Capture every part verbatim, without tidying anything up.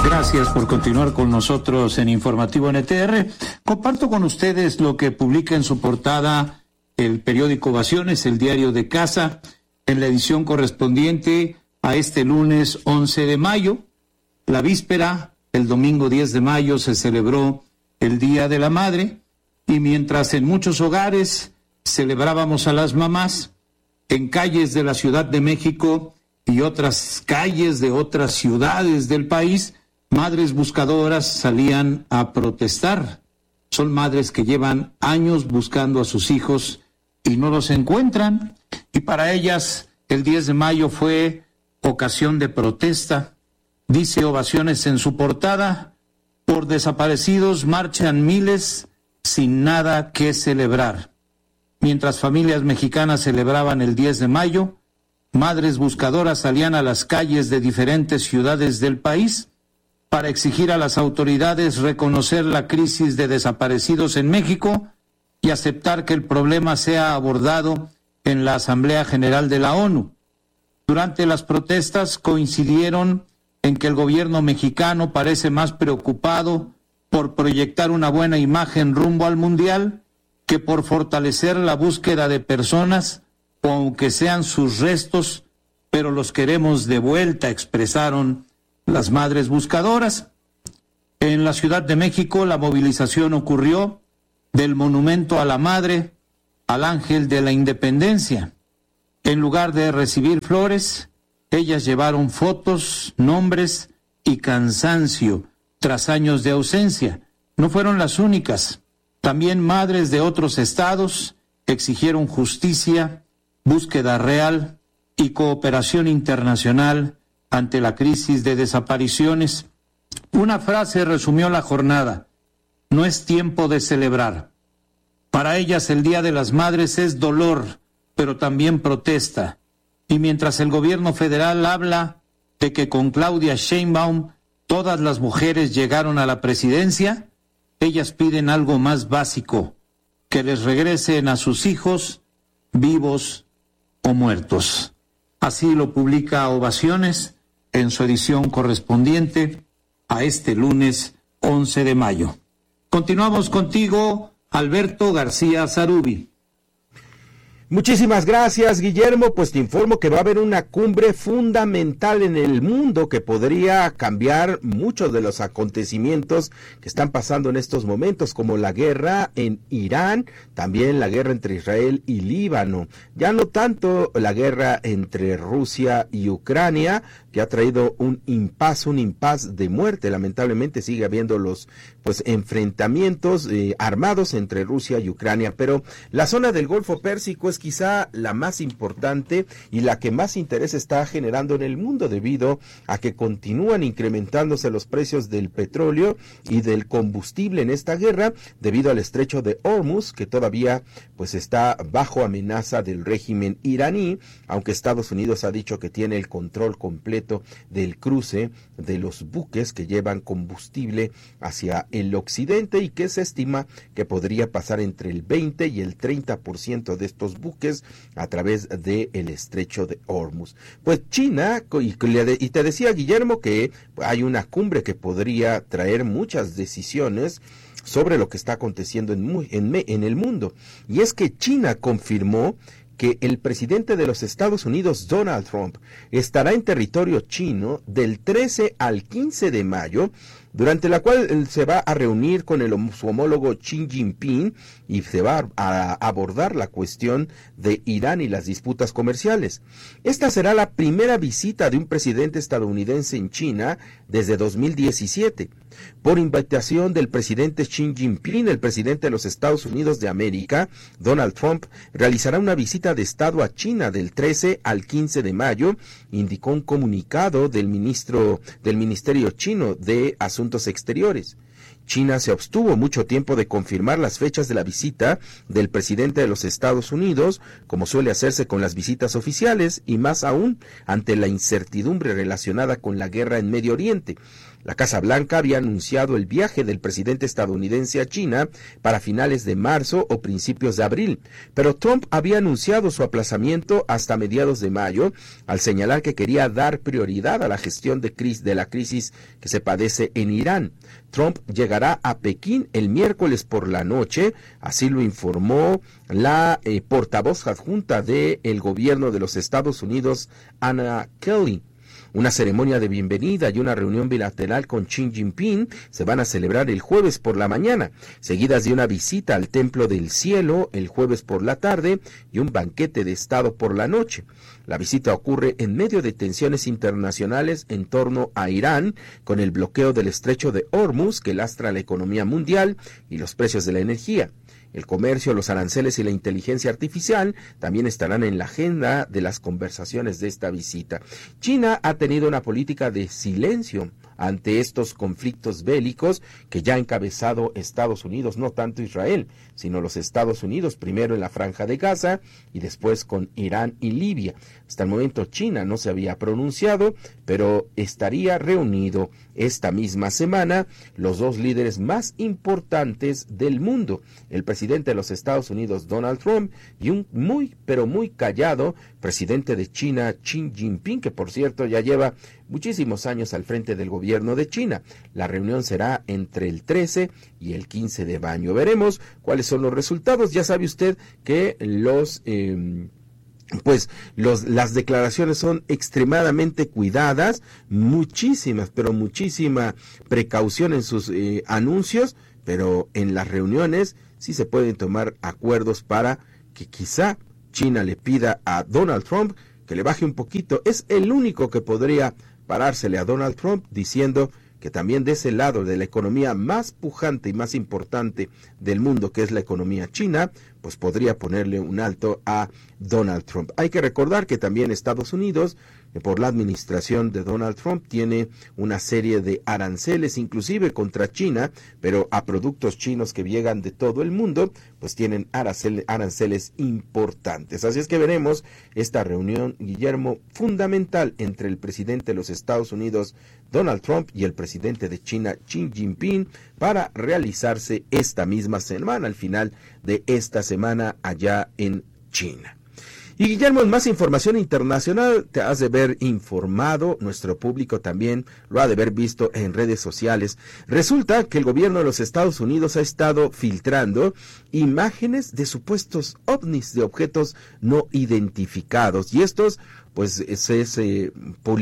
Gracias por continuar con nosotros en Informativo N T R. Comparto con ustedes lo que publica en su portada el periódico Ovaciones, el diario de casa, en la edición correspondiente a este lunes once de mayo. La víspera, el domingo diez de mayo, se celebró el Día de la Madre, y mientras en muchos hogares celebrábamos a las mamás, en calles de la Ciudad de México y otras calles de otras ciudades del país, madres buscadoras salían a protestar. Son madres que llevan años buscando a sus hijos y no los encuentran, y para ellas el diez de mayo fue ocasión de protesta. Dice Ovaciones en su portada: por desaparecidos marchan miles sin nada que celebrar. Mientras familias mexicanas celebraban el diez de mayo, madres buscadoras salían a las calles de diferentes ciudades del país para exigir a las autoridades reconocer la crisis de desaparecidos en México y aceptar que el problema sea abordado en la Asamblea General de la ONU. Durante las protestas coincidieron en que el gobierno mexicano parece más preocupado por proyectar una buena imagen rumbo al Mundial que por fortalecer la búsqueda de personas, o aunque sean sus restos, pero los queremos de vuelta, expresaron las madres buscadoras. En la Ciudad de México la movilización ocurrió del Monumento a la Madre al Ángel de la Independencia. En lugar de recibir flores, ellas llevaron fotos, nombres y cansancio tras años de ausencia. No fueron las únicas. También madres de otros estados exigieron justicia, búsqueda real y cooperación internacional ante la crisis de desapariciones. Una frase resumió la jornada: no es tiempo de celebrar. Para ellas el Día de las Madres es dolor, pero también protesta. Y mientras el gobierno federal habla de que con Claudia Sheinbaum todas las mujeres llegaron a la presidencia, ellas piden algo más básico: que les regresen a sus hijos, vivos o muertos. Así lo publica Ovaciones en su edición correspondiente a este lunes once de mayo. Continuamos contigo, Alberto García Zarubi. Muchísimas gracias, Guillermo. Pues te informo que va a haber una cumbre fundamental en el mundo que podría cambiar muchos de los acontecimientos que están pasando en estos momentos, como la guerra en Irán, también la guerra entre Israel y Líbano. Ya no tanto la guerra entre Rusia y Ucrania, que ha traído un impas, un impas de muerte. Lamentablemente sigue habiendo los pues enfrentamientos eh, armados entre Rusia y Ucrania, pero la zona del Golfo Pérsico es quizá la más importante y la que más interés está generando en el mundo, debido a que continúan incrementándose los precios del petróleo y del combustible en esta guerra, debido al estrecho de Hormuz, que todavía pues está bajo amenaza del régimen iraní, aunque Estados Unidos ha dicho que tiene el control completo del cruce de los buques que llevan combustible hacia el occidente, y que se estima que podría pasar entre el veinte y el treinta por ciento de estos buques a través del estrecho de Hormuz. Pues China, y, y te decía, Guillermo, que hay una cumbre que podría traer muchas decisiones sobre lo que está aconteciendo en, en, en el mundo, y es que China confirmó que el presidente de los Estados Unidos, Donald Trump, estará en territorio chino del trece al quince de mayo, durante la cual se va a reunir con el, su homólogo Xi Jinping, y se va a, a abordar la cuestión de Irán y las disputas comerciales. Esta será la primera visita de un presidente estadounidense en China desde dos mil diecisiete. Por invitación del presidente Xi Jinping, el presidente de los Estados Unidos de América, Donald Trump, realizará una visita de Estado a China del trece al quince de mayo, indicó un comunicado del ministro del Ministerio chino de Asuntos Exteriores. China se abstuvo mucho tiempo de confirmar las fechas de la visita del presidente de los Estados Unidos, como suele hacerse con las visitas oficiales, y más aún ante la incertidumbre relacionada con la guerra en Medio Oriente. La Casa Blanca había anunciado el viaje del presidente estadounidense a China para finales de marzo o principios de abril, pero Trump había anunciado su aplazamiento hasta mediados de mayo, al señalar que quería dar prioridad a la gestión de, crisis, de la crisis que se padece en Irán. Trump llegará a Pekín el miércoles por la noche, así lo informó la eh, portavoz adjunta del gobierno de los Estados Unidos, Anna Kelly. Una ceremonia de bienvenida y una reunión bilateral con Xi Jinping se van a celebrar el jueves por la mañana, seguidas de una visita al Templo del Cielo el jueves por la tarde y un banquete de Estado por la noche. La visita ocurre en medio de tensiones internacionales en torno a Irán, con el bloqueo del estrecho de Hormuz que lastra la economía mundial y los precios de la energía. El comercio, los aranceles y la inteligencia artificial también estarán en la agenda de las conversaciones de esta visita. China ha tenido una política de silencio ante estos conflictos bélicos que ya ha encabezado Estados Unidos, no tanto Israel, sino los Estados Unidos, primero en la Franja de Gaza y después con Irán y Libia. Hasta el momento China no se había pronunciado, pero estaría reunido esta misma semana los dos líderes más importantes del mundo, el presidente de los Estados Unidos, Donald Trump, y un muy, pero muy callado presidente de China, Xi Jinping, que por cierto ya lleva muchísimos años al frente del gobierno de China. La reunión será entre el trece y el quince de mayo. Veremos cuáles son los resultados. Ya sabe usted que los... Eh, Pues los, las declaraciones son extremadamente cuidadas, muchísimas, pero muchísima precaución en sus eh, anuncios, pero en las reuniones sí se pueden tomar acuerdos para que quizá China le pida a Donald Trump que le baje un poquito. Es el único que podría parársele a Donald Trump diciendo que también de ese lado de la economía más pujante y más importante del mundo, que es la economía china, pues podría ponerle un alto a Donald Trump. Hay que recordar que también Estados Unidos, por la administración de Donald Trump, tiene una serie de aranceles, inclusive contra China, pero a productos chinos que llegan de todo el mundo, pues tienen aranceles, aranceles importantes. Así es que veremos esta reunión, Guillermo, fundamental entre el presidente de los Estados Unidos, Donald Trump, y el presidente de China, Xi Jinping, para realizarse esta misma semana, al final de esta semana allá en China. Y Guillermo, en más información internacional, te has de ver informado, nuestro público también lo ha de haber visto en redes sociales. Resulta que el gobierno de los Estados Unidos ha estado filtrando imágenes de supuestos ovnis, de objetos no identificados, y estos pues es, es eh,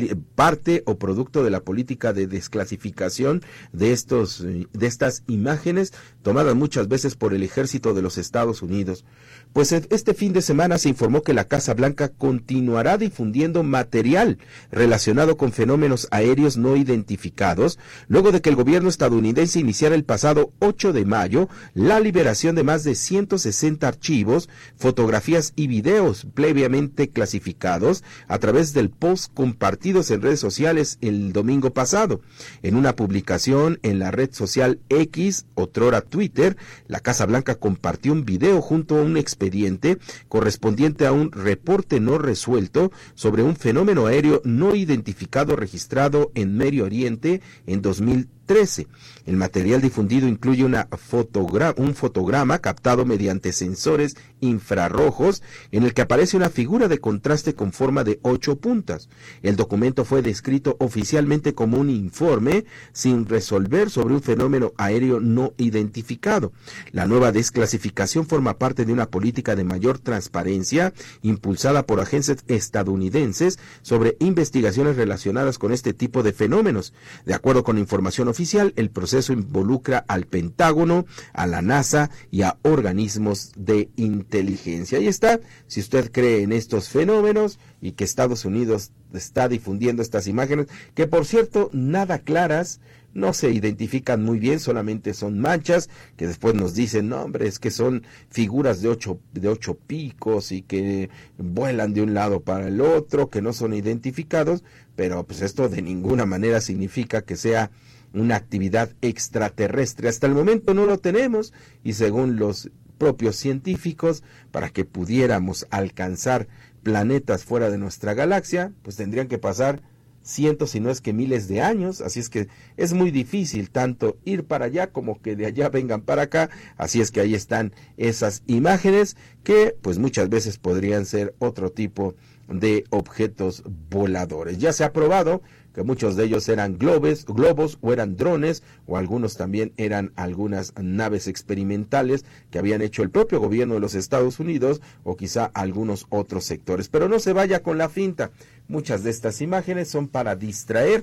parte o producto de la política de desclasificación de estos de estas imágenes tomadas muchas veces por el ejército de los Estados Unidos. Pues este fin de semana se informó que la Casa Blanca continuará difundiendo material relacionado con fenómenos aéreos no identificados, luego de que el gobierno estadounidense iniciara el pasado ocho de mayo la liberación de más de ciento sesenta archivos, fotografías y videos previamente clasificados a través del post compartidos en redes sociales el domingo pasado. En una publicación en la red social X, otrora Twitter, la Casa Blanca compartió un video junto a un expediente correspondiente a un reporte no resuelto sobre un fenómeno aéreo no identificado registrado en Medio Oriente en dos mil trece. El material difundido incluye una fotogra- un fotograma captado mediante sensores infrarrojos en el que aparece una figura de contraste con forma de ocho puntas. El documento fue descrito oficialmente como un informe sin resolver sobre un fenómeno aéreo no identificado. La nueva desclasificación forma parte de una política de mayor transparencia impulsada por agencias estadounidenses sobre investigaciones relacionadas con este tipo de fenómenos. De acuerdo con información oficial, Oficial, el proceso involucra al Pentágono, a la NASA y a organismos de inteligencia. Ahí está, si usted cree en estos fenómenos y que Estados Unidos está difundiendo estas imágenes, que por cierto, nada claras, no se identifican muy bien, solamente son manchas, que después nos dicen, no hombre, es que son figuras de ocho, de ocho picos y que vuelan de un lado para el otro, que no son identificados, pero pues esto de ninguna manera significa que sea una actividad extraterrestre. Hasta el momento no lo tenemos y según los propios científicos, para que pudiéramos alcanzar planetas fuera de nuestra galaxia, pues tendrían que pasar cientos, si no es que miles de años, así es que es muy difícil tanto ir para allá como que de allá vengan para acá, así es que ahí están esas imágenes que pues muchas veces podrían ser otro tipo de objetos voladores. Ya se ha probado que muchos de ellos eran globes, globos o eran drones, o algunos también eran algunas naves experimentales que habían hecho el propio gobierno de los Estados Unidos o quizá algunos otros sectores. Pero no se vaya con la finta, muchas de estas imágenes son para distraer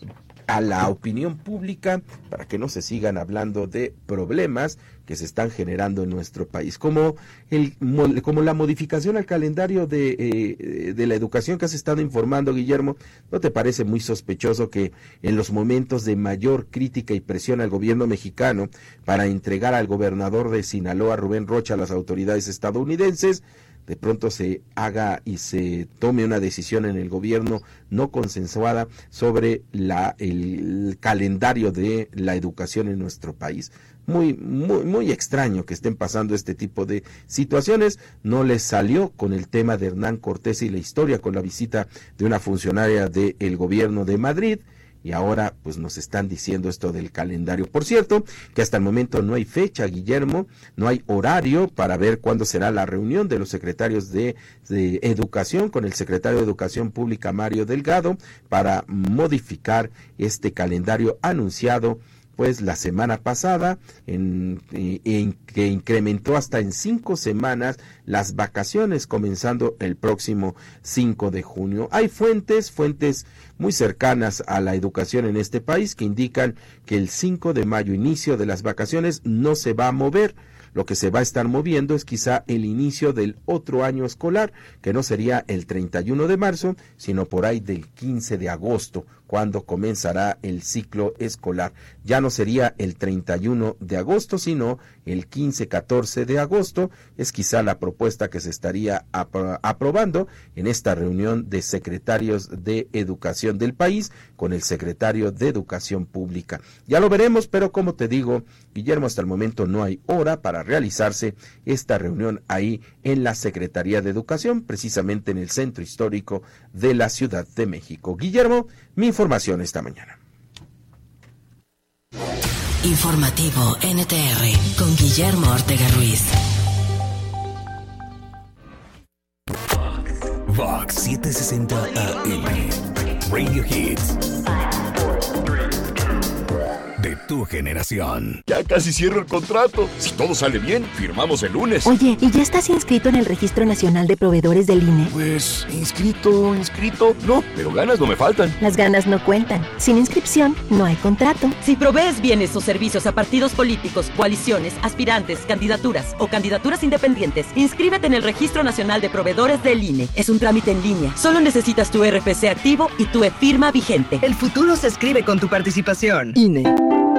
a la opinión pública para que no se sigan hablando de problemas que se están generando en nuestro país, como el como la modificación al calendario de, eh, de la educación que has estado informando, Guillermo. ¿No te parece muy sospechoso que en los momentos de mayor crítica y presión al gobierno mexicano para entregar al gobernador de Sinaloa, Rubén Rocha, a las autoridades estadounidenses, de pronto se haga y se tome una decisión en el gobierno no consensuada sobre la, el calendario de la educación en nuestro país? Muy, muy, muy extraño que estén pasando este tipo de situaciones. No les salió con el tema de Hernán Cortés y la historia con la visita de una funcionaria del gobierno de Madrid. Y ahora pues nos están diciendo esto del calendario. Por cierto, que hasta el momento no hay fecha, Guillermo, no hay horario para ver cuándo será la reunión de los secretarios de, de Educación con el secretario de Educación Pública, Mario Delgado, para modificar este calendario anunciado pues la semana pasada, en, en que incrementó hasta en cinco semanas las vacaciones, comenzando el próximo cinco de junio. Hay fuentes, fuentes muy cercanas a la educación en este país que indican que el cinco de mayo, inicio de las vacaciones, no se va a mover. Lo que se va a estar moviendo es quizá el inicio del otro año escolar, que no sería el treinta y uno de marzo, sino por ahí del quince de agosto, cuando comenzará el ciclo escolar. Ya no sería el treinta y uno de agosto, sino el quince, catorce de agosto, es quizá la propuesta que se estaría apro- aprobando en esta reunión de secretarios de educación del país con el secretario de Educación Pública. Ya lo veremos, pero como te digo, Guillermo, hasta el momento no hay hora para realizarse esta reunión ahí en la Secretaría de Educación, precisamente en el centro histórico de la Ciudad de México. Guillermo, mi información esta mañana. Informativo N T R con Guillermo Ortega Ruiz. Vox setecientos sesenta A M Radio Hits de tu generación. Ya casi cierro el contrato. Si todo sale bien, firmamos el lunes. Oye, ¿y ya estás inscrito en el Registro Nacional de Proveedores del I N E? Pues, inscrito, inscrito. No, pero ganas no me faltan. Las ganas no cuentan. Sin inscripción, no hay contrato. Si provees bienes o servicios a partidos políticos, coaliciones, aspirantes, candidaturas o candidaturas independientes, inscríbete en el Registro Nacional de Proveedores del I N E. Es un trámite en línea. Solo necesitas tu R F C activo y tu e-firma vigente. El futuro se escribe con tu participación. I N E.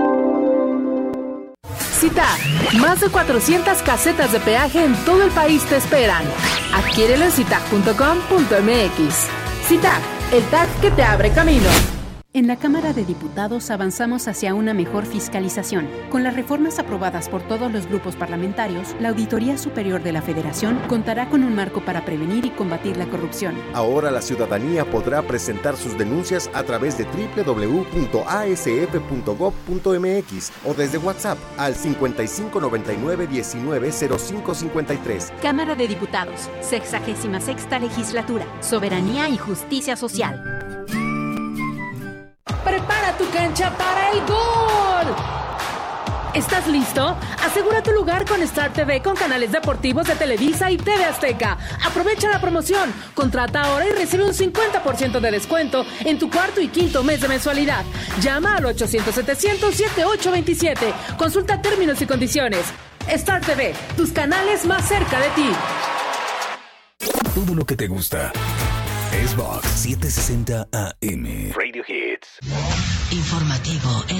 CITAG, más de cuatrocientas casetas de peaje en todo el país te esperan. Adquiérelo en citag punto com punto m x. CITAG, el tag que te abre camino. En la Cámara de Diputados avanzamos hacia una mejor fiscalización. Con las reformas aprobadas por todos los grupos parlamentarios, la Auditoría Superior de la Federación contará con un marco para prevenir y combatir la corrupción. Ahora la ciudadanía podrá presentar sus denuncias a través de doble u doble u doble u punto a s f punto gob punto m x o desde WhatsApp al cincuenta y cinco noventa y nueve diecinueve cero cinco cincuenta y tres. Cámara de Diputados, sexagésima sexta Legislatura, Soberanía y Justicia Social. ¡Prepara tu cancha para el gol! ¿Estás listo? Asegura tu lugar con Star T V con canales deportivos de Televisa y T V Azteca. Aprovecha la promoción. Contrata ahora y recibe un cincuenta por ciento de descuento en tu cuarto y quinto mes de mensualidad. Llama al ochocientos setecientos setenta y ocho veintisiete. Consulta términos y condiciones. Star T V, tus canales más cerca de ti. Todo lo que te gusta es Vox setecientos sesenta A M Radio Hits. Informativo